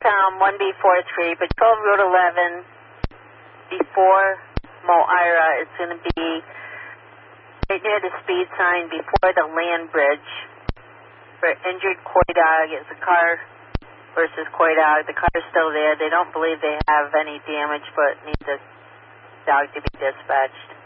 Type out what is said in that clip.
1B43, Patrol Route 11 before Moira. It's going to be right near the speed sign before the land bridge. For injured Coy Dog, it's a car versus Coy Dog. The car is still there. They don't believe they have any damage, but need the dog to be dispatched.